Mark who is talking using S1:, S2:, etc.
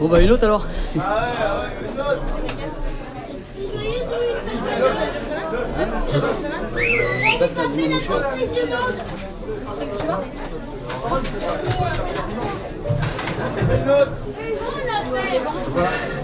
S1: bah une autre alors.
S2: Ça fait la portrait du monde.
S3: Une note.
S2: On l'a fait.